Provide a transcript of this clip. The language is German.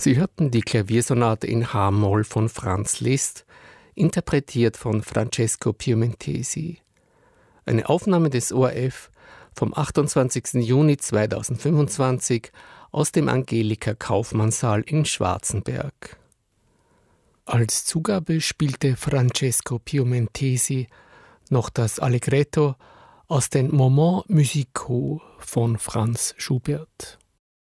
Sie hörten die Klaviersonate in H-Moll von Franz Liszt, interpretiert von Francesco Piemontesi. Eine Aufnahme des ORF vom 28. Juni 2025 aus dem Angelika-Kaufmann-Saal in Schwarzenberg. Als Zugabe spielte Francesco Piemontesi noch das Allegretto aus den Moments musicaux von Franz Schubert.